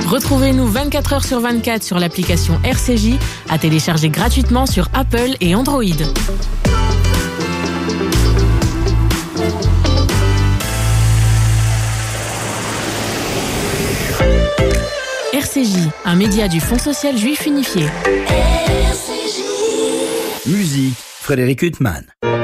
Retrouvez-nous 24 heures sur 24 sur l'application RCJ, à télécharger gratuitement sur Apple et Android. RCJ, un média du Fonds social juif unifié. Musique, Frédéric Huttman.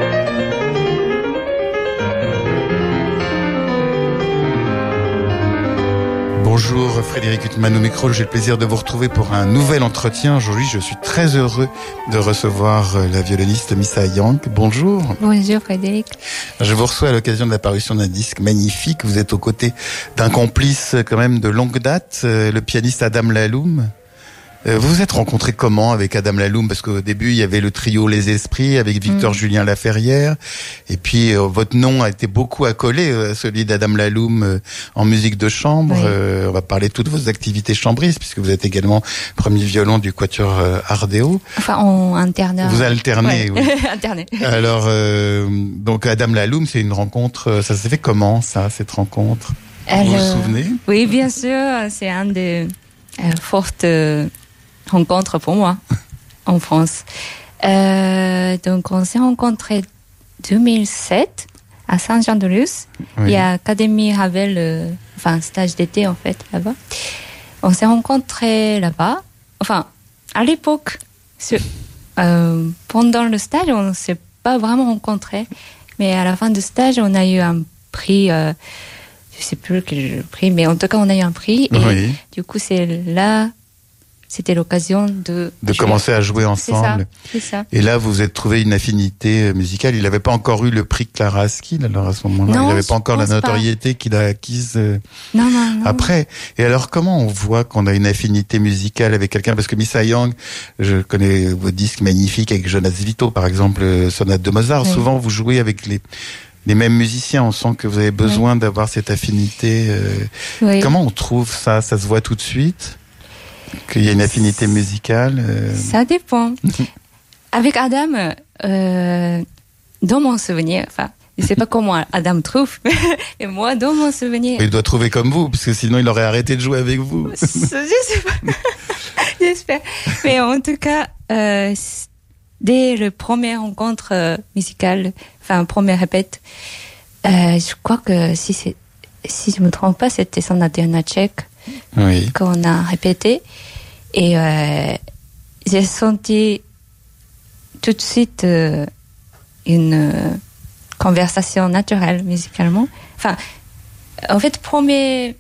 Bonjour, Frédéric Huttman au micro. J'ai le plaisir de vous retrouver pour un nouvel entretien. Aujourd'hui, je suis très heureux de recevoir la violoniste Missa Young. Bonjour. Bonjour, Frédéric. Je vous reçois à l'occasion de l'apparition d'un disque magnifique. Vous êtes aux côtés d'un complice quand même de longue date, le pianiste Adam Laloum. Vous vous êtes rencontrés comment avec Adam Laloum? Parce qu'au début, il y avait le trio Les Esprits avec Victor Julien Laferrière. Et puis, votre nom a été beaucoup accolé, celui d'Adam Laloum en musique de chambre. Oui. On va parler de toutes vos activités chambristes, puisque vous êtes également premier violon du quatuor Ardeo. Enfin, on alterne. Vous alternez, ouais. Oui. Alterner. Alors, donc Adam Laloum, c'est une rencontre, ça s'est fait comment, ça, cette rencontre? Vous vous souvenez? Oui, bien sûr, c'est un des fortes rencontre pour moi en France. Donc on s'est rencontrés 2007 à Saint-Jean-de-Luz. Oui. Il y a Académie Ravel, stage d'été en fait là-bas. On s'est rencontrés là-bas. Enfin, à l'époque, pendant le stage, on ne s'est pas vraiment rencontrés. Mais à la fin du stage, on a eu un prix. Je sais plus quel prix, mais en tout cas, on a eu un prix. Et oui. Du coup, c'était l'occasion de commencer à jouer ensemble. C'est ça. Et là, vous vous êtes trouvé une affinité musicale. Il n'avait pas encore eu le prix Clara Askill, alors à ce moment-là. Non, il n'avait pas encore la notoriété qu'il a acquise non. après. Et alors, comment on voit qu'on a une affinité musicale avec quelqu'un? Parce que Missa Young, je connais vos disques magnifiques avec Jonas Vito, par exemple, Sonate de Mozart. Oui. Souvent, vous jouez avec les mêmes musiciens. On sent que vous avez besoin d'avoir cette affinité. Oui. Comment on trouve ça? Ça se voit tout de suite? Qu'il y a une affinité musicale? Ça dépend. Avec Adam, dans mon souvenir, je ne sais pas comment Adam trouve, et moi, dans mon souvenir... Il doit trouver comme vous, parce que sinon il aurait arrêté de jouer avec vous. Je sais pas. J'espère. Mais en tout cas, dès la première rencontre musicale, première répète, je crois que si je me trompe pas, c'était Sonate tchèque. Oui. Qu'on a répété, et j'ai senti tout de suite une conversation naturelle musicalement. En fait, première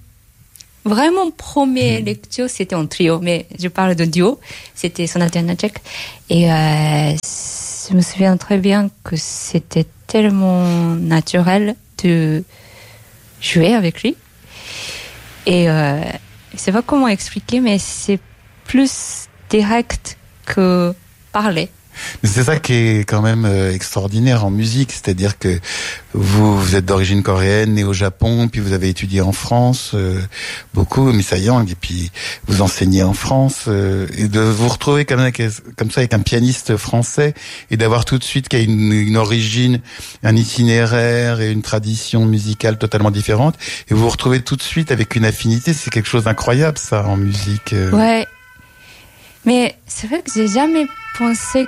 lecture, c'était en trio, mais je parle de duo, c'était Sonate tchèque, et je me souviens très bien que c'était tellement naturel de jouer avec lui. Et je sais pas comment expliquer, mais c'est plus direct que parler. Mais c'est ça qui est quand même extraordinaire en musique, c'est-à-dire que vous êtes d'origine coréenne, né au Japon, puis vous avez étudié en France beaucoup, Missa Young, et puis vous enseignez en France, et de vous retrouver comme ça avec un pianiste français, et d'avoir tout de suite qu'il y a une origine, un itinéraire et une tradition musicale totalement différente, et vous vous retrouvez tout de suite avec une affinité. C'est quelque chose d'incroyable, ça, en musique. Ouais. Mais c'est vrai que j'ai jamais pensé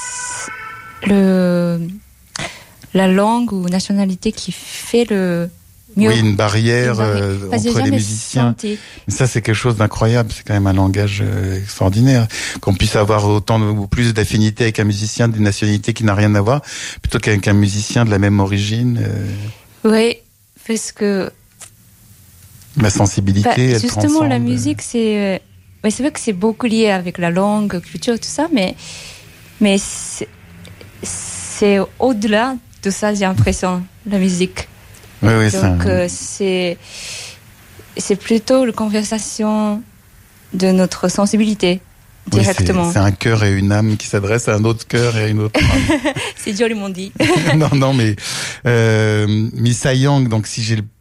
que la langue ou nationalité qui fait le mieux. Oui, une barrière entre les musiciens. Mais ça, c'est quelque chose d'incroyable. C'est quand même un langage extraordinaire. Qu'on puisse avoir autant ou plus d'affinité avec un musicien d'une nationalité qui n'a rien à voir, plutôt qu'avec un musicien de la même origine. Oui, parce que la sensibilité, elle justement, transcende. La musique, c'est vrai que c'est beaucoup lié avec la langue, la culture, tout ça, mais c'est au-delà de ça, j'ai l'impression, la musique. Oui, donc c'est plutôt la conversation de notre sensibilité directement. Oui, c'est un cœur et une âme qui s'adressent à un autre cœur et à une autre âme. C'est joliment dit. Non, mais Missa Young, donc si j'ai le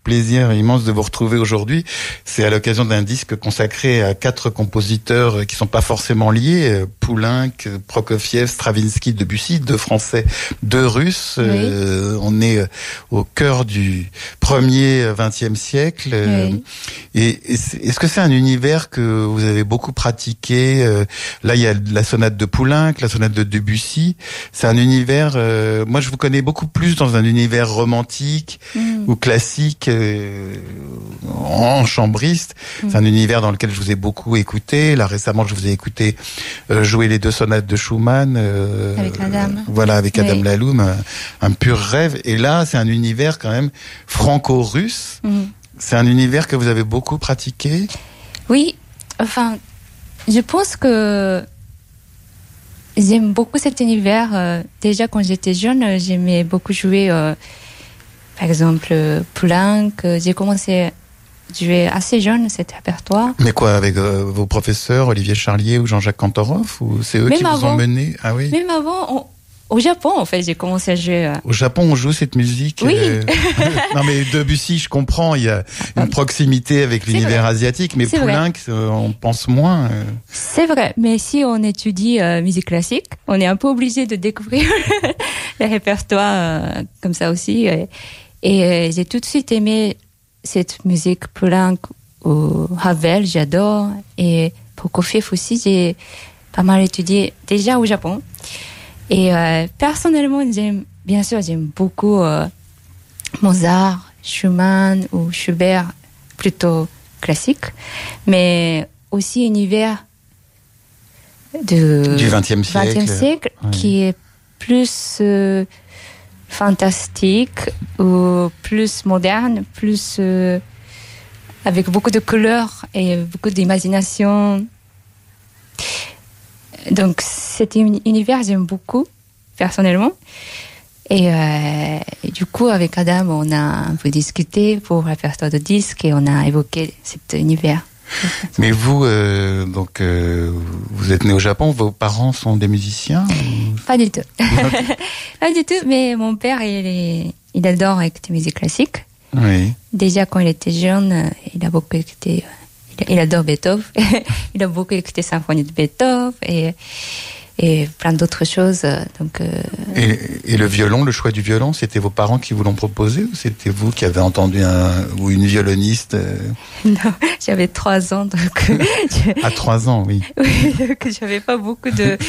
plaisir immense de vous retrouver aujourd'hui. C'est à l'occasion d'un disque consacré à 4 compositeurs qui sont pas forcément liés. Poulenc, Prokofiev, Stravinsky, Debussy, 2 Français, 2 Russes. Oui. On est au cœur du premier 20e siècle. Oui. Et est-ce que c'est un univers que vous avez beaucoup pratiqué? Là, il y a la sonate de Poulenc, la sonate de Debussy. C'est un univers... moi, je vous connais beaucoup plus dans un univers romantique ou classique, en chambriste. C'est un univers dans lequel je vous ai beaucoup écouté. Là, récemment, je vous ai écouté jouer les 2 sonates de Schumann. Avec Adam. Voilà, avec Adam Oui. Laloum, un pur rêve. Et là, c'est un univers quand même franco-russe. C'est un univers que vous avez beaucoup pratiqué. Oui, enfin, je pense que j'aime beaucoup cet univers. Déjà, quand j'étais jeune, j'aimais beaucoup jouer, par exemple, Poulenc. J'ai commencé à jouer assez jeune cet répertoire. Mais quoi, avec vos professeurs, Olivier Charlier ou Jean-Jacques Cantorov, ou c'est eux Même qui vous avant. ont mené? Ah oui. Même avant, au Japon, en fait, j'ai commencé à jouer. Au Japon, on joue cette musique. Oui. Non, mais Debussy, je comprends, il y a une proximité avec C'est l'univers vrai. asiatique, mais C'est Poulenc, on pense moins. C'est vrai, mais si on étudie musique classique, on est un peu obligé de découvrir le répertoire comme ça aussi. Et j'ai tout de suite aimé cette musique Poulenc ou Ravel, j'adore. Et Prokofiev aussi, j'ai pas mal étudié déjà au Japon. Et personnellement, bien sûr, j'aime beaucoup Mozart, Schumann ou Schubert, plutôt classique, mais aussi univers Du XXe siècle. 20e siècle Oui. qui est plus fantastique ou plus moderne, plus avec beaucoup de couleurs et beaucoup d'imagination. Donc cet univers j'aime beaucoup personnellement et du coup avec Adam on a un peu discuté pour le répertoire de disques et on a évoqué cet univers. Mais vous, vous êtes né au Japon, vos parents sont des musiciens? Pas du tout. Pas du tout, mais mon père il adore écouter musique classique. Oui. Déjà quand il était jeune, il a beaucoup écouté. Il adore Beethoven. Il a beaucoup écouté symphonie de Beethoven et plein d'autres choses. Donc. Et le violon, le choix du violon, c'était vos parents qui vous l'ont proposé ou c'était vous qui avez entendu ou une violoniste? Non, j'avais 3 ans, donc. À 3 ans, oui. Oui, donc j'avais pas beaucoup de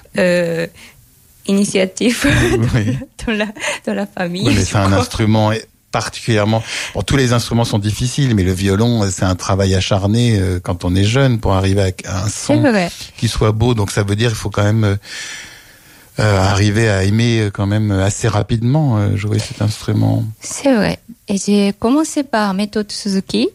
initiatives Oui. dans la famille. Oui, mais c'est un instrument particulièrement... Bon, tous les instruments sont difficiles, mais le violon, c'est un travail acharné quand on est jeune pour arriver à un son qui soit beau. Donc ça veut dire qu'il faut quand même arriver à aimer quand même assez rapidement jouer cet instrument. C'est vrai. Et j'ai commencé par méthode Suzuki.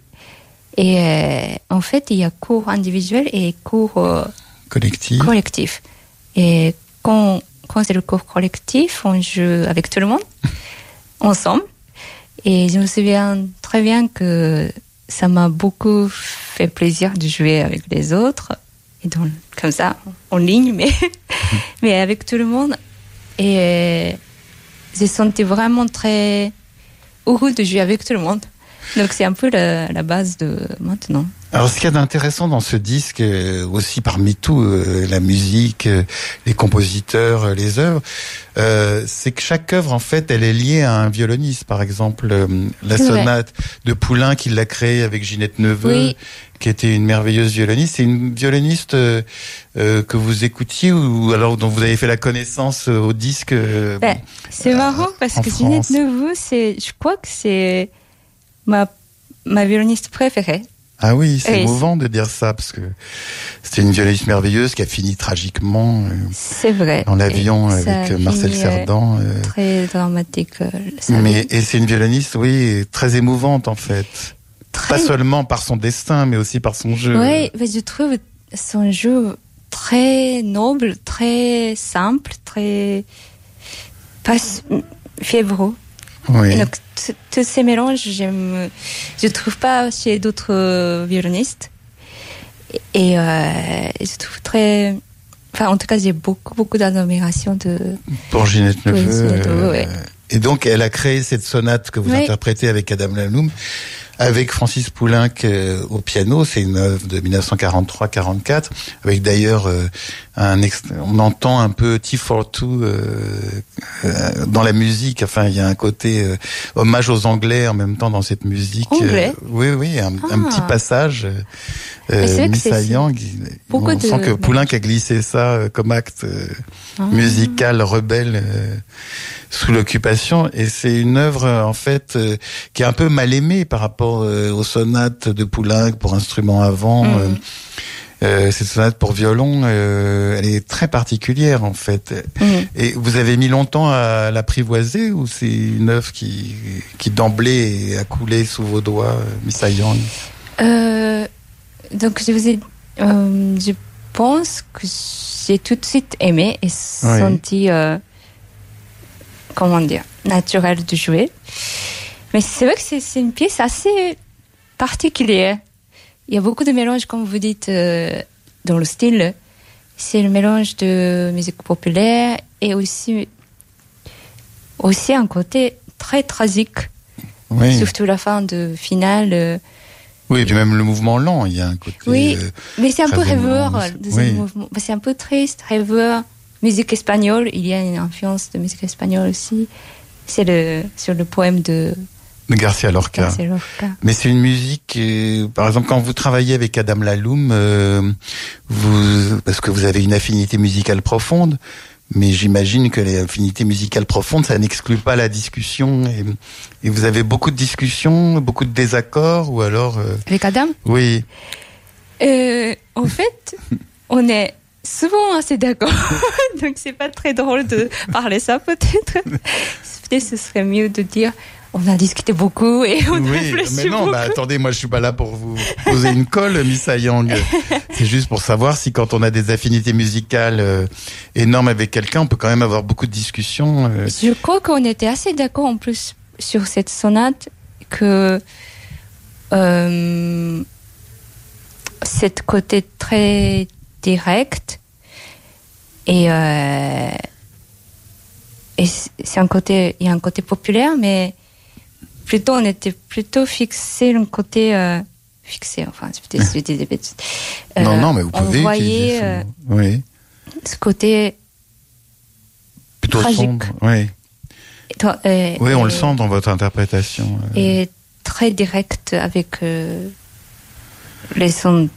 Et en fait, il y a cours individuel et cours collectif. Et quand c'est le cours collectif, on joue avec tout le monde, ensemble. Et je me souviens très bien que ça m'a beaucoup fait plaisir de jouer avec les autres. Et donc, comme ça, en ligne, mais avec tout le monde. Et j'ai senti vraiment très heureux de jouer avec tout le monde. Donc c'est un peu la base de maintenant. Alors ce qu'il y a d'intéressant dans ce disque, aussi parmi tout, la musique, les compositeurs, les œuvres, c'est que chaque œuvre en fait elle est liée à un violoniste. Par exemple la sonate de Poulenc qu'il l'a créée avec Ginette Neveu, qui était une merveilleuse violoniste. C'est une violoniste que vous écoutiez ou alors dont vous avez fait la connaissance au disque. C'est marrant parce que Ginette Neveu, je crois que c'est ma violoniste préférée. Ah oui, c'est émouvant de dire ça, parce que c'était une violoniste merveilleuse qui a fini tragiquement c'est vrai. Dans l'avion avec Marcel Cerdan. Très dramatique. Et c'est une violoniste, oui, très émouvante en fait. Pas seulement par son destin, mais aussi par son jeu. Oui, mais je trouve son jeu très noble, très simple, très... pas fiévreux. Oui. Donc, tous ces mélanges, je trouve pas chez d'autres violonistes. Et je trouve très... Enfin, en tout cas, j'ai beaucoup d'admiration pour Ginette Neveu. Et donc, elle a créé cette sonate que vous interprétez avec Adam Laloum, avec Francis Poulenc au piano. C'est une œuvre de 1943-44, avec d'ailleurs on entend un peu T42 dans la musique. Enfin, il y a un côté hommage aux Anglais en même temps dans cette musique. Anglais. Oui, un petit passage. Missa Yang, on sent que Poulenc a glissé ça comme acte musical rebelle sous l'occupation, et c'est une œuvre en fait qui est un peu mal aimée par rapport aux sonates de Poulenc pour instruments avant. Cette sonate pour violon, elle est très particulière en fait. Et vous avez mis longtemps à l'apprivoiser, ou c'est une œuvre qui d'emblée a coulé sous vos doigts, Missa Yang? Donc je pense que j'ai tout de suite aimé et senti comment dire, naturel de jouer. Mais c'est vrai que c'est une pièce assez particulière. Il y a beaucoup de mélanges, comme vous dites, dans le style. C'est le mélange de musique populaire et aussi un côté très tragique. Oui. Surtout la fin de finale. Oui, et puis même le mouvement lent, il y a un côté. Oui, mais c'est un peu rêveur, mouvement. C'est un peu triste, rêveur. Musique espagnole, il y a une influence de musique espagnole aussi. C'est sur le poème de Garcia Lorca. Mais c'est une musique, par exemple, quand vous travaillez avec Adam Laloum, parce que vous avez une affinité musicale profonde, mais j'imagine que les affinités musicales profondes, ça n'exclut pas la discussion. Et vous avez beaucoup de discussions, beaucoup de désaccords, ou alors... Avec Adam ? Oui. En fait, on est souvent assez d'accord. Donc c'est pas très drôle de parler ça, peut-être. Peut-être ce serait mieux de dire... On a discuté beaucoup et on a réfléchi mais non, beaucoup. Attendez, moi je suis pas là pour vous poser une colle, Missa Yang. C'est juste pour savoir si quand on a des affinités musicales énormes avec quelqu'un, on peut quand même avoir beaucoup de discussions. Je crois qu'on était assez d'accord en plus sur cette sonate que cette côté très direct et c'est un côté, il y a un côté populaire, mais plutôt, on était plutôt fixé le côté fixé. Enfin, peut-être je dis des bêtises. Non, mais vous pouvez. On voyait ce côté plutôt tragique. Sombre. Oui. Oui, on le sent dans votre interprétation. Et très direct avec les sentiments.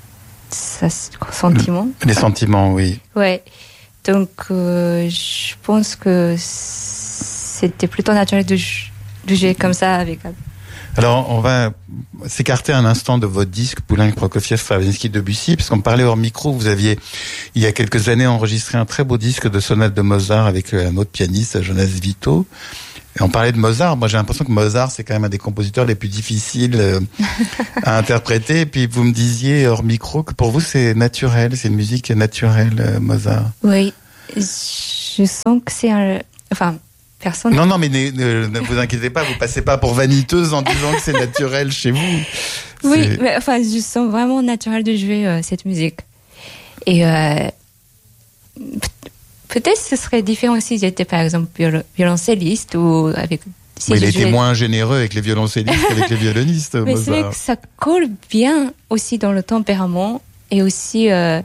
Les sentiments, oui. Ouais. Donc, je pense que c'était plutôt naturel de jouer comme ça avec elle. Alors, on va s'écarter un instant de votre disque Poulenc, Prokofiev, Stravinsky, Debussy, parce qu'on parlait hors micro, vous aviez, il y a quelques années, enregistré un très beau disque de sonates de Mozart avec un autre pianiste, Jonas Vito. Et on parlait de Mozart. Moi, j'ai l'impression que Mozart, c'est quand même un des compositeurs les plus difficiles à interpréter. Et puis, vous me disiez hors micro que pour vous, c'est naturel, c'est une musique naturelle, Mozart. Oui. Je sens que c'est personne. Non, mais ne vous inquiétez pas, vous passez pas pour vaniteuse en disant que c'est naturel chez vous. Oui, mais je sens vraiment naturel de jouer cette musique. Et peut-être ce serait différent si j'étais par exemple violoncelliste ou avec. Si mais il était moins généreux avec les violoncellistes qu'avec les violonistes. Mais Mozart. c'est vrai que ça colle bien aussi dans le tempérament et aussi il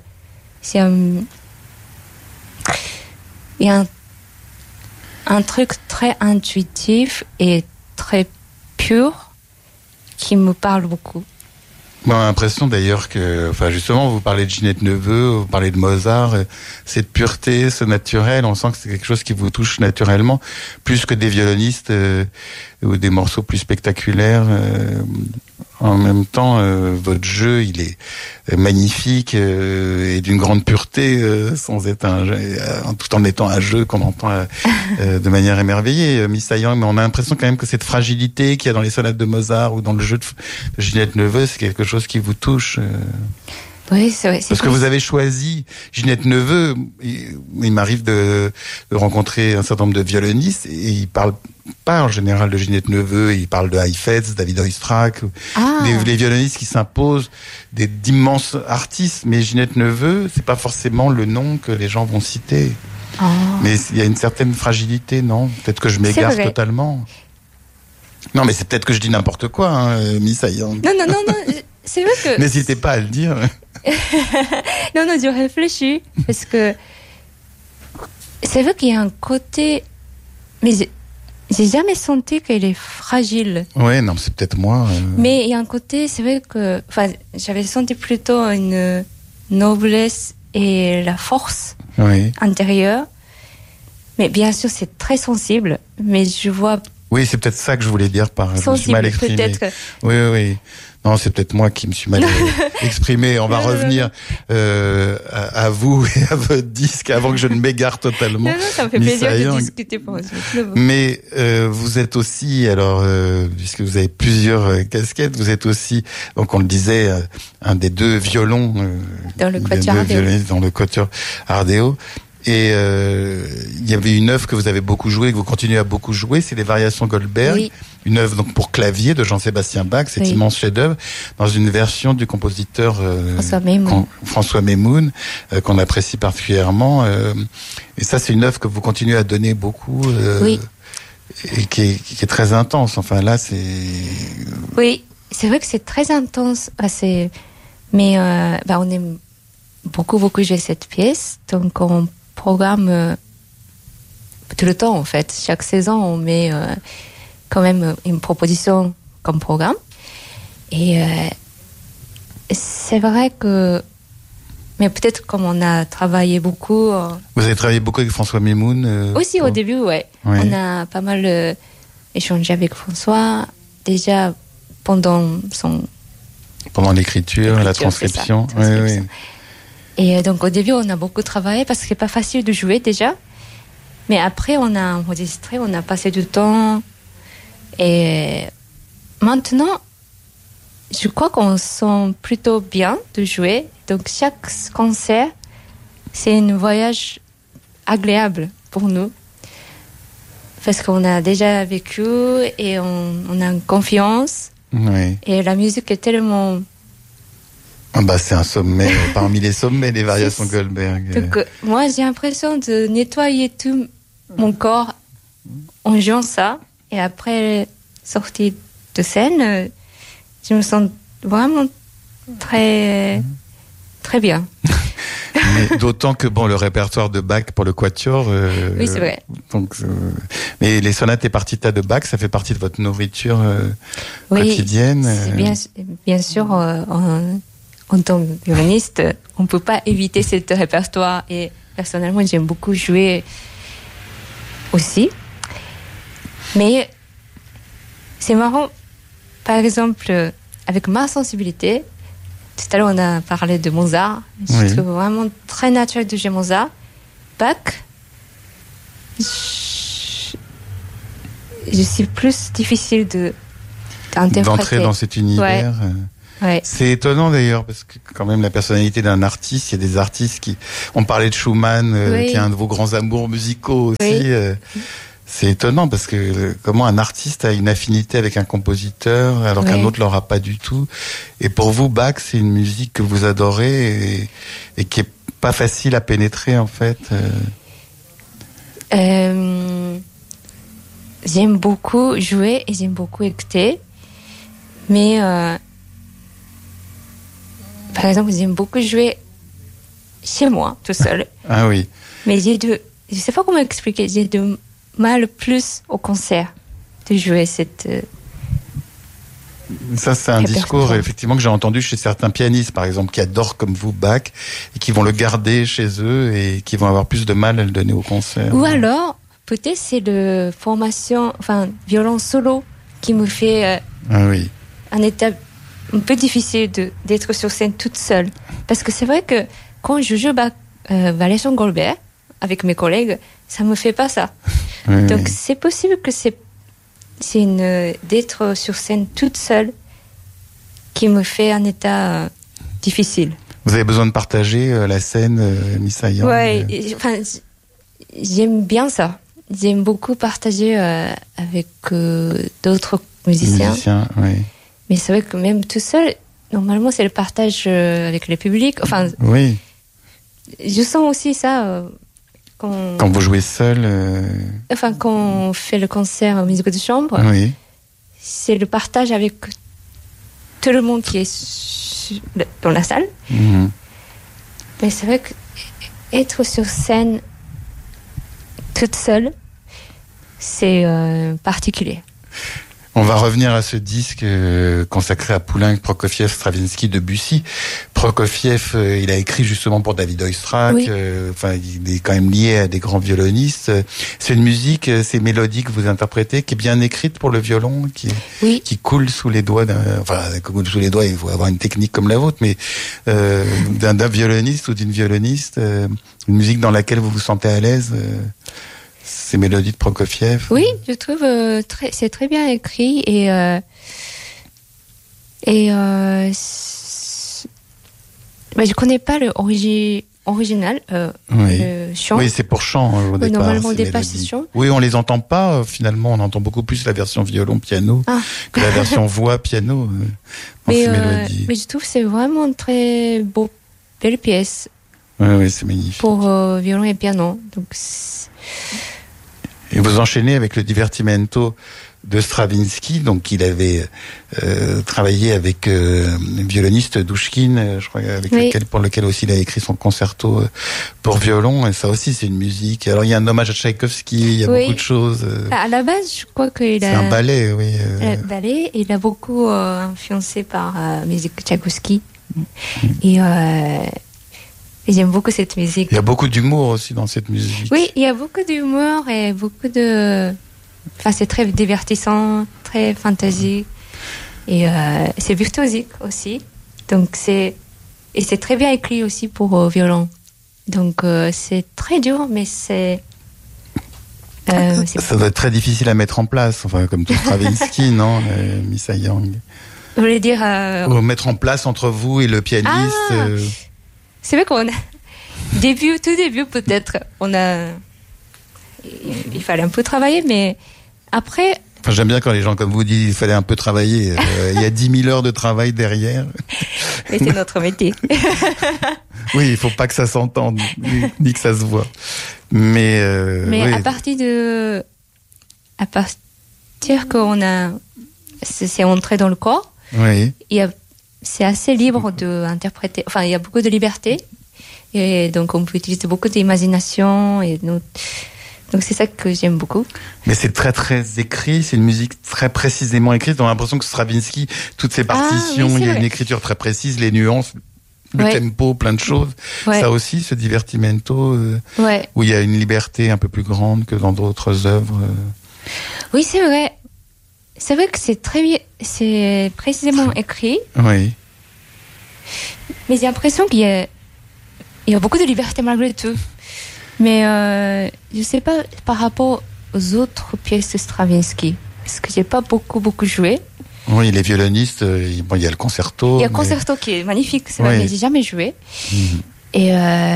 y a un truc très intuitif et très pur qui me parle beaucoup. Moi, j'ai l'impression d'ailleurs que, justement, vous parlez de Ginette Neveu, vous parlez de Mozart, cette pureté, ce naturel, on sent que c'est quelque chose qui vous touche naturellement, plus que des violonistes ou des morceaux plus spectaculaires. En même temps, votre jeu, il est magnifique et d'une grande pureté, sans être tout en étant un jeu qu'on entend de manière émerveillée, Missa Yang. Mais on a l'impression quand même que cette fragilité qu'il y a dans les sonates de Mozart ou dans le jeu de Ginette Neveu, c'est quelque chose qui vous touche. Oui, c'est vrai. Parce que vous avez choisi Ginette Neveu. Il m'arrive de rencontrer un certain nombre de violonistes et ils parlent pas en général de Ginette Neveu, ils parlent de Heifetz, David Oistrakh, les violonistes qui s'imposent, d'immenses artistes. Mais Ginette Neveu, c'est pas forcément le nom que les gens vont citer. Oh. Mais il y a une certaine fragilité, non? Peut-être que je m'égare totalement. Non, mais c'est peut-être que je dis n'importe quoi, hein, Miss Ayang. Non, c'est vrai que... N'hésitez pas à le dire. non, je réfléchis, parce que c'est vrai qu'il y a un côté... Mais j'ai jamais senti qu'elle est fragile. Ouais, non, c'est peut-être moi. Mais il y a un côté, c'est vrai que... Enfin, j'avais senti plutôt une noblesse et la force intérieure. Mais bien sûr, c'est très sensible, mais je vois... Oui, c'est peut-être ça que je voulais dire par... Sensible, je me suis mal exprimé. Peut-être. Oui. Non, c'est peut-être moi qui me suis mal exprimé. On va revenir à vous et à votre disque avant que je ne m'égare totalement. Non, ça me fait plaisir de discuter pour vous. Mais vous êtes aussi, alors, puisque vous avez plusieurs casquettes, vous êtes aussi, donc on le disait, un des deux violons dans le Quatuor Ardeo. Dans le Quatuor Ardeo. Et il y avait une œuvre que vous avez beaucoup jouée, que vous continuez à beaucoup jouer, c'est les Variations Goldberg. Oui. Une œuvre donc pour clavier de Jean-Sébastien Bach, cet immense chef-d'œuvre, dans une version du compositeur François Memoun, qu'on apprécie particulièrement. Et ça, c'est une œuvre que vous continuez à donner beaucoup, et qui est très intense. Enfin là, c'est... Oui, c'est vrai que c'est très intense. Mais on aime beaucoup jouer cette pièce, donc on programme tout le temps en fait. Chaque saison, on met quand même une proposition comme programme. Et c'est vrai que... Mais peut-être comme on a travaillé beaucoup... Vous avez travaillé beaucoup avec François Memoun aussi au début, ouais. On a pas mal échangé avec François, déjà pendant l'écriture, la transcription. Oui. Et donc au début, on a beaucoup travaillé parce que c'est pas facile de jouer déjà. Mais après, on a enregistré, on a passé du temps. Et maintenant, je crois qu'on sent plutôt bien de jouer. Donc chaque concert, c'est un voyage agréable pour nous. Parce qu'on a déjà vécu et on a une confiance. Oui. Et la musique est tellement... c'est un sommet, parmi les sommets des Variations Goldberg. Donc, moi, j'ai l'impression de nettoyer tout mon corps en jouant ça. Et après, sortie de scène, je me sens vraiment très, très bien. Mais d'autant que le répertoire de Bach pour le Quatuor. Oui, c'est vrai. Donc, mais les sonates et partitas de Bach, ça fait partie de votre nourriture quotidienne. Bien sûr. En tant que violoniste, on ne peut pas éviter ce répertoire. Et personnellement, j'aime beaucoup jouer aussi. Mais c'est marrant, par exemple, avec ma sensibilité, tout à l'heure on a parlé de Mozart. Je trouve vraiment très naturel de jouer Mozart. Bach, je suis plus difficile d'interpréter. D'entrer dans cet univers. Ouais. C'est étonnant d'ailleurs parce que quand même la personnalité d'un artiste, il y a des artistes qui... On parlait de Schumann, qui est un de vos grands amours musicaux aussi. C'est étonnant parce que comment un artiste a une affinité avec un compositeur alors qu'un autre l'aura pas du tout. Et pour vous, Bach, c'est une musique que vous adorez et qui est pas facile à pénétrer en fait. J'aime beaucoup jouer et j'aime beaucoup écouter, mais par exemple, j'aime beaucoup jouer chez moi, tout seul. Ah oui. Mais je sais pas comment expliquer, j'ai du mal plus au concert de jouer cette... Ça, c'est un discours, effectivement, que j'ai entendu chez certains pianistes, par exemple, qui adorent comme vous Bach, et qui vont le garder chez eux, et qui vont avoir plus de mal à le donner au concert. Ou alors, peut-être c'est le violon solo qui me fait un état un peu difficile d'être sur scène toute seule. Parce que c'est vrai que quand je joue Variations Goldberg avec mes collègues, ça me fait pas ça. Donc c'est possible que c'est d'être sur scène toute seule qui me fait un état difficile. Vous avez besoin de partager la scène, Miss Ayang. J'aime bien ça. J'aime beaucoup partager avec d'autres musiciens. Mais c'est vrai que même tout seul, normalement, c'est le partage avec le public. Je sens aussi ça Quand vous jouez seul Enfin, quand on fait le concert en musique de chambre, oui. C'est le partage avec tout le monde qui est dans la salle. Mhm. Mais c'est vrai qu'être sur scène toute seule, c'est particulier. On va revenir à ce disque consacré à Poulenc, Prokofiev, Stravinsky, Debussy. Prokofiev, il a écrit justement pour David Oistrakh. Oui. Enfin, il est quand même lié à des grands violonistes. C'est une musique, ces mélodies que vous interprétez, qui est bien écrite pour le violon, qui coule sous les doigts coule sous les doigts. Il faut avoir une technique comme la vôtre, mais d'un violoniste ou d'une violoniste, une musique dans laquelle vous vous sentez à l'aise. Ces mélodies de Prokofiev. Oui, je trouve c'est très bien écrit mais je connais pas le original le chant. Oui, c'est pour chant au départ. Normalement, au départ, c'est chant. Oui, on les entend pas. Finalement, on entend beaucoup plus la version violon-piano que la version voix-piano dans ces mélodies. Mais je trouve que c'est vraiment très beau, belle pièce. Oui, c'est magnifique. Pour violon et piano. Donc, et vous enchaînez avec le Divertimento de Stravinsky, donc il avait travaillé avec le violoniste Douchkine, je crois, pour lequel aussi il a écrit son concerto pour violon, et ça aussi c'est une musique. Alors il y a un hommage à Tchaïkovski, il y a beaucoup de choses. À la base, je crois qu'il a... C'est un ballet, oui. Un ballet, il a beaucoup influencé par la musique Tchaïkovski. Et j'aime beaucoup cette musique. Il y a beaucoup d'humour aussi dans cette musique. Oui, il y a beaucoup d'humour et beaucoup de... Enfin, c'est très divertissant, très fantasy. Et c'est virtuosique aussi. Donc c'est très bien écrit aussi pour violon. Donc c'est très dur, mais c'est... ça doit être très difficile à mettre en place, enfin, comme tout Stravinsky, non, Missa Yang. Vous voulez dire... mettre en place entre vous et le pianiste... C'est vrai qu'on a... tout début peut-être, il fallait un peu travailler, mais après... Enfin, j'aime bien quand les gens comme vous disent qu'il fallait un peu travailler. Il y a 10 000 heures de travail derrière. Mais c'est notre métier. Oui, il faut pas que ça s'entende, ni que ça se voit. Mais oui. à partir qu'on a... C'est entré dans le corps, oui. C'est assez libre d'interpréter. Enfin, il y a beaucoup de liberté. Et donc, on peut utiliser beaucoup d'imagination. Donc, c'est ça que j'aime beaucoup. Mais c'est très, très écrit. C'est une musique très précisément écrite. On a l'impression que Stravinsky, toutes ses partitions, il y a une écriture très précise, les nuances, le tempo, plein de choses. Ouais. Ça aussi, ce Divertimento, où il y a une liberté un peu plus grande que dans d'autres œuvres. Oui, c'est vrai. C'est vrai que c'est précisément écrit. Oui. Mais j'ai l'impression qu'il y a beaucoup de liberté malgré tout. Mais je sais pas par rapport aux autres pièces de Stravinsky, parce que j'ai pas beaucoup joué. Oui, les violonistes, il y a le concerto. Il y a le concerto qui est magnifique, c'est vrai, mais j'ai jamais joué. Et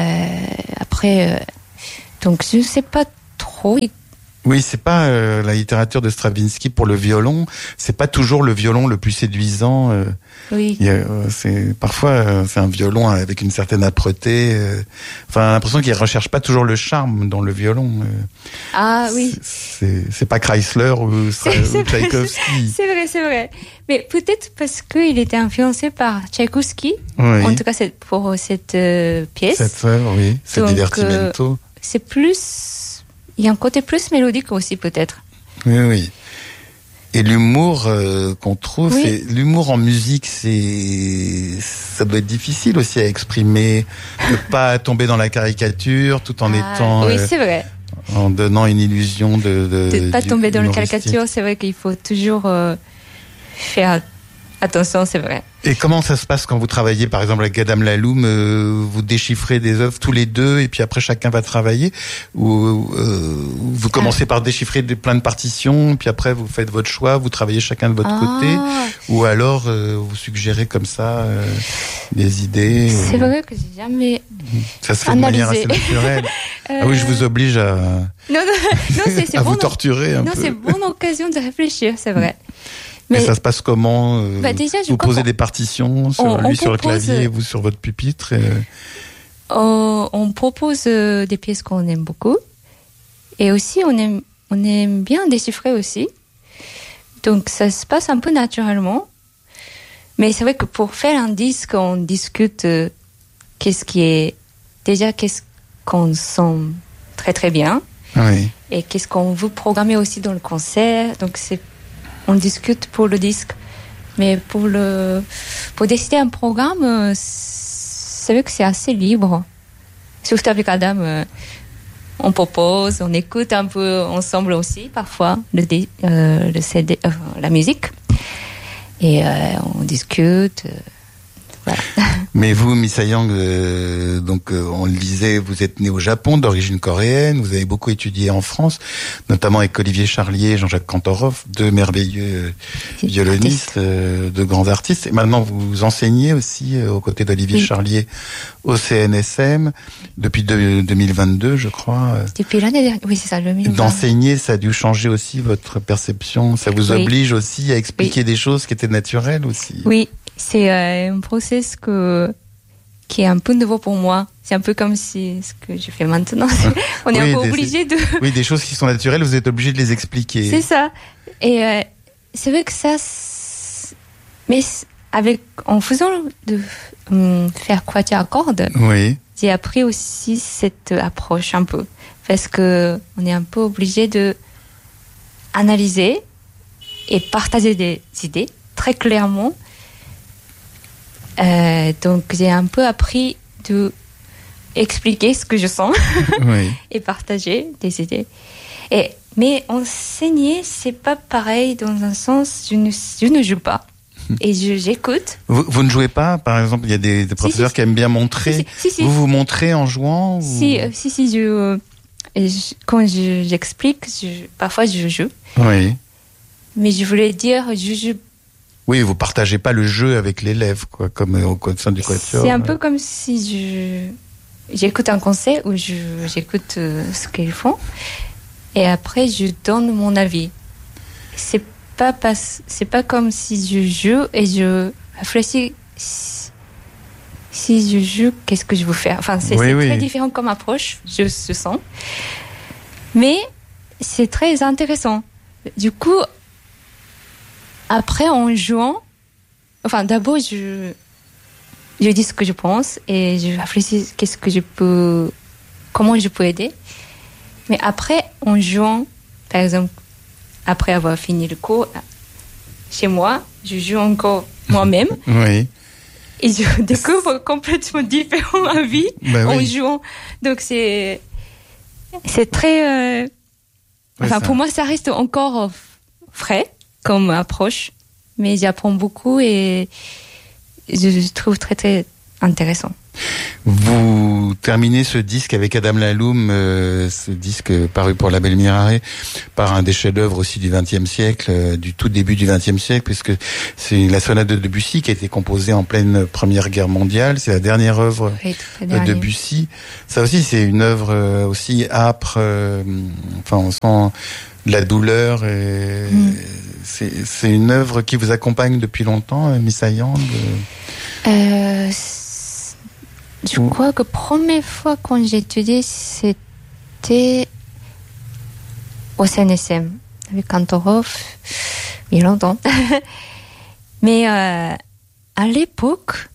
après, donc je sais pas trop. Oui, c'est pas la littérature de Stravinsky pour le violon. C'est pas toujours le violon le plus séduisant. Oui. Parfois c'est un violon avec une certaine âpreté. Enfin, on a l'impression qu'il recherche pas toujours le charme dans le violon. Ah oui. C'est pas Chrysler ou Tchaïkovski. C'est vrai. Mais peut-être parce qu'il était influencé par Tchaïkovski. Oui. En tout cas, c'est pour cette pièce. Cette œuvre, oui. C'est Divertimento. C'est plus. Il y a un côté plus mélodique aussi, peut-être. Oui. Et l'humour qu'on trouve, l'humour en musique, ça doit être difficile aussi à exprimer, de pas tomber dans la caricature, tout en étant. Oui, c'est vrai. En donnant une illusion de pas tomber dans la caricature, c'est vrai qu'il faut toujours faire attention, c'est vrai. Et comment ça se passe quand vous travaillez, par exemple, avec Adam Laloum, vous déchiffrez des œuvres tous les deux et puis après chacun va travailler, ou vous commencez par déchiffrer plein de partitions, puis après vous faites votre choix, vous travaillez chacun de votre côté, ou alors vous suggérez comme ça des idées. C'est vrai que j'ai jamais ça se fait de manière assez naturelle. Ah oui, je vous oblige à c'est à bon, vous torturer un peu. Non, c'est une bonne occasion de réfléchir, c'est vrai. Mais ça se passe comment déjà, vous posez des partitions, lui sur le clavier et vous sur votre pupitre. On propose des pièces qu'on aime beaucoup. Et aussi, on aime bien déchiffrer aussi. Donc, ça se passe un peu naturellement. Mais c'est vrai que pour faire un disque, on discute qu'est-ce qu'on sent très très bien. Oui. Et qu'est-ce qu'on veut programmer aussi dans le concert. Donc, on discute pour le disque. Mais pour décider un programme, c'est vrai que c'est assez libre. Surtout avec Adam, on propose, on écoute un peu ensemble aussi, parfois, le CD, la musique. Et on discute. Voilà. Mais vous, Missa Yang, donc on le disait, vous êtes né au Japon, d'origine coréenne, vous avez beaucoup étudié en France, notamment avec Olivier Charlier et Jean-Jacques Cantorov, deux merveilleux violonistes, de grands artistes. Et maintenant, vous enseignez aussi aux côtés d'Olivier Charlier au CNSM depuis 2022, je crois. Depuis l'année dernière, oui, c'est ça. D'enseigner, ça a dû changer aussi votre perception. Ça vous oblige aussi à expliquer des choses qui étaient naturelles aussi. Oui. C'est un process qui est un peu nouveau pour moi. C'est un peu comme ce que je fais maintenant. On est un peu obligé de... Oui, des choses qui sont naturelles, vous êtes obligé de les expliquer. C'est ça. Et c'est vrai que ça... Mais en faisant faire quatuor à cordes, j'ai appris aussi cette approche un peu. Parce que on est un peu obligé de analyser et partager des idées très clairement. Donc j'ai un peu appris de expliquer ce que je sens et partager des idées. Mais enseigner, c'est pas pareil dans un sens, je ne joue pas et j'écoute. Vous ne jouez pas, par exemple, il y a des professeurs qui aiment bien montrer. Si. Vous montrez en jouant ou... Quand j'explique, parfois je joue. Oui. Mais je voulais dire, je joue. Oui, vous partagez pas le jeu avec l'élève, quoi, comme au sein du quatuor. C'est un peu comme si j'écoute un concert où j'écoute ce qu'ils font et après je donne mon avis. C'est pas comme si je joue et je réfléchis. Si je joue, qu'est-ce que je veux faire? Enfin, c'est très différent comme approche, je sens. Mais c'est très intéressant. Du coup, après, en jouant, d'abord, je dis ce que je pense et je réfléchis comment je peux aider. Mais après, en jouant, par exemple, après avoir fini le cours, chez moi, je joue encore moi-même. Oui. Et je découvre complètement différent ma vie en jouant. Donc c'est très... pour moi, ça reste encore frais comme approche, mais j'apprends beaucoup et je trouve très très intéressant. Vous terminez ce disque avec Adam Laloum, ce disque paru pour Label Mirare, par un des chefs-d'œuvre aussi du XXe siècle, du tout début du XXe siècle, puisque c'est la sonate de Debussy qui a été composée en pleine Première Guerre mondiale. C'est la dernière œuvre de Debussy. Ça aussi, c'est une œuvre aussi âpre. On sent la douleur. Et c'est une œuvre qui vous accompagne depuis longtemps, Missa Yang. Je crois que la première fois quand j'ai étudié, c'était au CNSM, avec Cantorov, il y a longtemps. Mais à l'époque,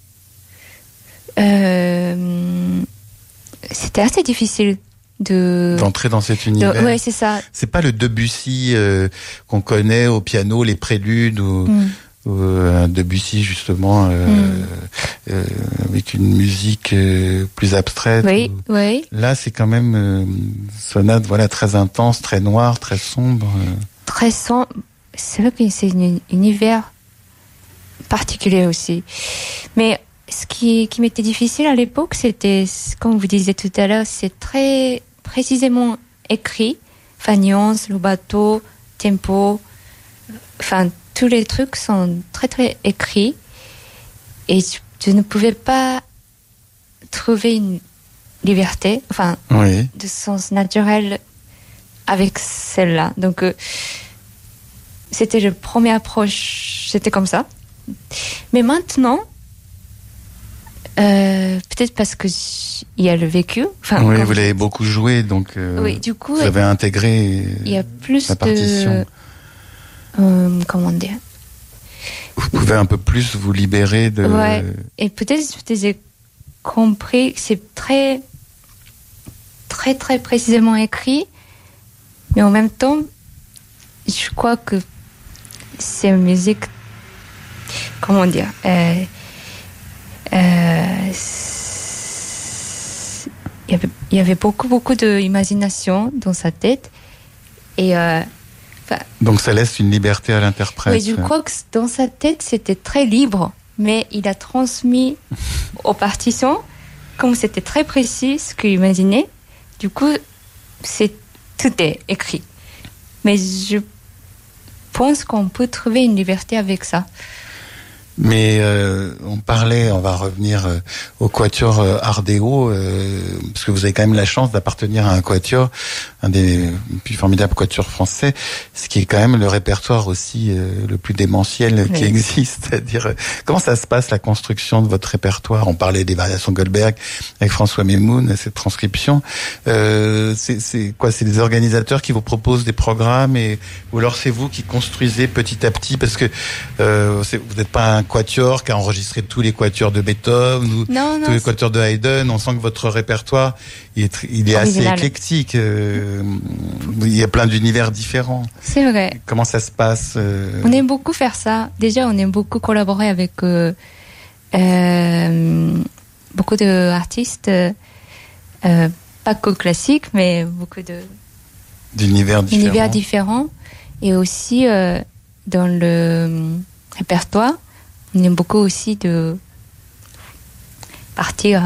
c'était assez difficile d'entrer dans cet univers. Oui, c'est ça. C'est pas le Debussy qu'on connaît au piano, les préludes ou... Debussy justement avec une musique plus abstraite. Oui. Là, c'est quand même une sonate très intense, très noire, très sombre. Très sombre. C'est vrai que c'est un univers particulier aussi. Mais ce qui m'était difficile à l'époque, c'était, comme vous disiez tout à l'heure, c'est très précisément écrit. Nuance, le bateau, tempo, tous les trucs sont très très écrits et je ne pouvais pas trouver une liberté, de sens naturel avec celle-là. Donc c'était la première approche, c'était comme ça. Mais maintenant, peut-être peut-être parce que il y a le vécu. Enfin, oui, vous l'avez beaucoup joué, donc oui, du coup, vous avez intégré il y a plus la partition. Comment dire? Vous pouvez un peu plus vous libérer de... Ouais, et peut-être j'ai compris que c'est très, très, très précisément écrit, mais en même temps, je crois que c'est une musique, comment dire, il y avait beaucoup d'imagination dans sa tête, et donc ça laisse une liberté à l'interprète. oui, je crois que dans sa tête, c'était très libre, mais il a transmis aux partitions, comme c'était très précis ce qu'il imaginait. Du coup, tout est écrit. Mais je pense qu'on peut trouver une liberté avec ça. Mais on va revenir au quatuor Ardeo, parce que vous avez quand même la chance d'appartenir à un quatuor, un des plus formidables quatuors français, ce qui est quand même le répertoire aussi le plus démentiel qui existe. C'est-à-dire, comment ça se passe la construction de votre répertoire? On parlait des variations Goldberg avec François Memoun, cette transcription. C'est quoi? C'est des organisateurs qui vous proposent des programmes, ou alors c'est vous qui construisez petit à petit, parce que vous n'êtes pas un quatuor qui a enregistré tous les quatuors de Beethoven ou tous les quatuors de Haydn. On sent que votre répertoire il est assez éclectique. Il y a plein d'univers différents. C'est vrai. Comment ça se passe On aime beaucoup faire ça. Déjà, on aime beaucoup collaborer avec beaucoup d'artistes, pas que classiques, mais beaucoup d'univers différents. Et aussi, dans le répertoire, on aime beaucoup aussi de partir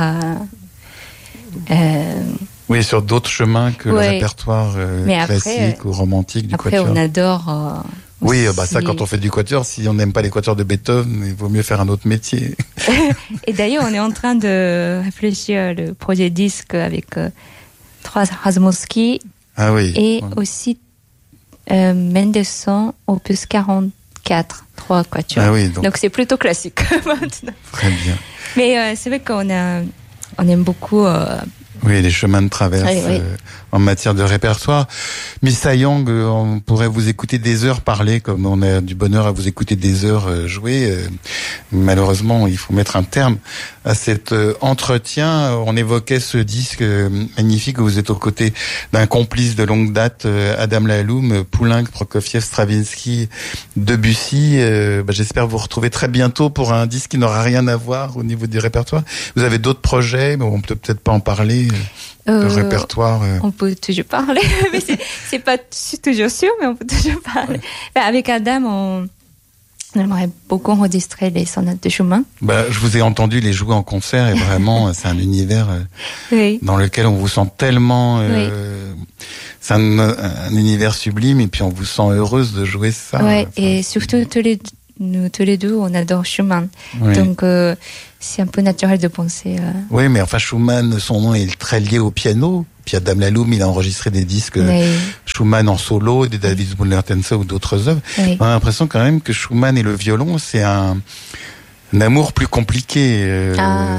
oui, sur d'autres chemins que le répertoire classique ou romantique du quatuor. Après, on adore... oui, ça, quand on fait du quatuor, si on n'aime pas les quatuors de Beethoven, il vaut mieux faire un autre métier. Et d'ailleurs, on est en train de réfléchir le projet disque avec trois Razmowski et aussi Mendelssohn, opus 44, 3 quatuors. Ah oui, donc c'est plutôt classique maintenant. Très bien. Mais c'est vrai qu'on aime beaucoup... oui, les chemins de traverse en matière de répertoire. Missa Yang, on pourrait vous écouter des heures parler, comme on a du bonheur à vous écouter des heures jouer. Malheureusement, il faut mettre un terme à cet entretien. On évoquait ce disque magnifique où vous êtes aux côtés d'un complice de longue date, Adam Laloum, Poulenc, Prokofiev, Stravinsky, Debussy. J'espère vous retrouver très bientôt pour un disque qui n'aura rien à voir au niveau du répertoire. Vous avez d'autres projets, mais on peut peut-être pas en parler. Le répertoire. On peut toujours parler, mais c'est pas toujours sûr, mais on peut toujours parler. Avec Adam, on aimerait beaucoup enregistrer les sonates de Schumann. Je vous ai entendu les jouer en concert et vraiment, c'est un univers dans lequel on vous sent tellement. C'est un univers sublime et puis on vous sent heureuse de jouer ça. Ouais, et surtout nous tous les deux, on adore Schumann. Oui. Donc c'est un peu naturel de penser. Oui, mais enfin Schumann, son nom est très lié au piano. Puis Adam Laloum, il a enregistré des disques Schumann en solo, des David Müller-Tenzer ou d'autres œuvres. Oui. On a l'impression quand même que Schumann et le violon, c'est un amour plus compliqué.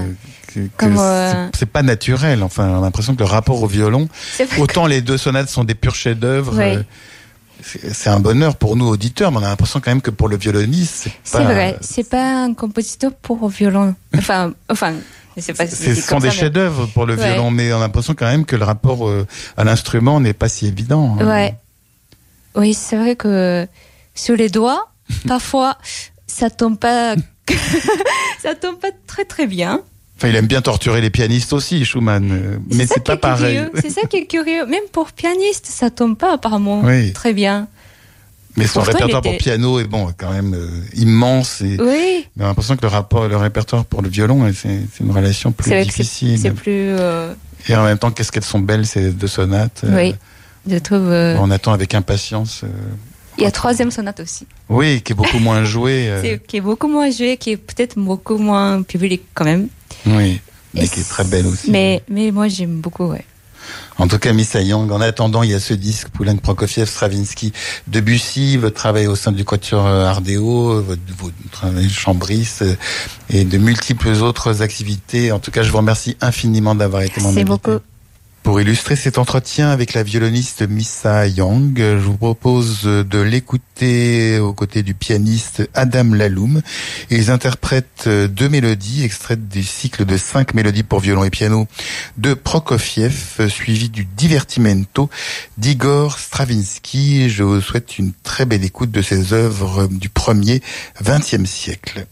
C'est pas naturel. Enfin, on a l'impression que le rapport au violon, autant les deux sonates sont des purs chefs-d'œuvre. Oui. C'est un bonheur pour nous auditeurs, mais on a l'impression quand même que pour le violoniste, c'est vrai, c'est pas un compositeur pour violon. Enfin, c'est pas. Ce sont des chefs-d'œuvre pour le violon, mais on a l'impression quand même que le rapport à l'instrument n'est pas si évident. Ouais. Oui, c'est vrai que sur les doigts, parfois, ça tombe pas très très bien. Enfin, il aime bien torturer les pianistes aussi, Schumann. Mais c'est pas pareil. C'est ça qui est curieux. Même pour pianiste, ça tombe pas apparemment très bien. Mais son répertoire pour piano est quand même immense. Mais on a l'impression que le répertoire pour le violon, c'est une relation plus difficile. C'est plus. Et en même temps, qu'est-ce qu'elles sont belles ces deux sonates. Oui, je trouve. On attend avec impatience. Il y a troisième sonate aussi. Oui, qui est beaucoup moins jouée. Qui est beaucoup moins jouée, qui est peut-être beaucoup moins publique quand même. Oui, mais qui est très belle aussi. Mais moi j'aime beaucoup, En tout cas, Missa Yang, en attendant, il y a ce disque, Poulenc, Prokofiev, Stravinsky, Debussy, votre travail au sein du Quatuor Ardeo, votre travail Chambris, et de multiples autres activités. En tout cas, je vous remercie infiniment d'avoir été mon invité. Merci beaucoup. Pour illustrer cet entretien avec la violoniste Missa Yang, je vous propose de l'écouter aux côtés du pianiste Adam Laloum. Ils interprètent 2 mélodies extraites du cycle de 5 mélodies pour violon et piano de Prokofiev, suivi du Divertimento d'Igor Stravinsky. Je vous souhaite une très belle écoute de ces œuvres du premier 20e siècle.